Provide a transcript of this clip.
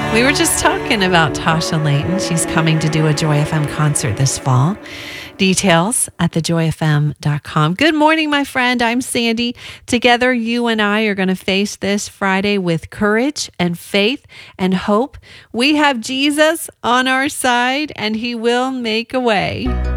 We were just talking about Tasha Layton. She's coming to do a Joy FM concert this fall. Details at thejoyfm.com. Good morning, my friend. I'm Sandy. Together, you and I are going to face this Friday with courage and faith and hope. We have Jesus on our side, and he will make a way.